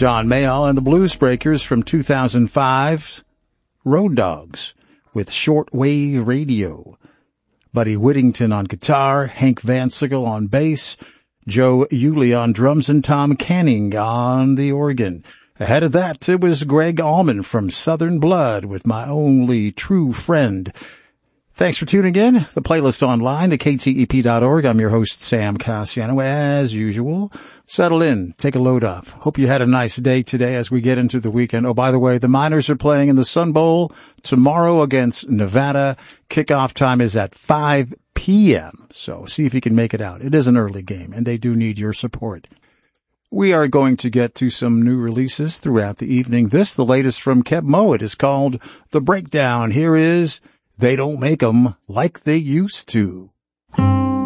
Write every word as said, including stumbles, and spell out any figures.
John Mayall and the Blues Breakers from two thousand five's Road Dogs with Shortwave Radio. Buddy Whittington on guitar, Hank Van Sickle on bass, Joe Yulee on drums, and Tom Canning on the organ. Ahead of that, it was Greg Allman from Southern Blood with My Only True Friend. Thanks for tuning in. The playlist online at K T E P dot org. I'm your host, Sam Cassiano. As usual, settle in, take a load off. Hope you had a nice day today as we get into the weekend. Oh, by the way, the Miners are playing in the Sun Bowl tomorrow against Nevada. Kickoff time is at five p.m., so see if you can make it out. It is an early game, and they do need your support. We are going to get to some new releases throughout the evening. This, the latest from Keb Mo. It is called The Breakdown. Here is They Don't Make 'Em Like They Used To.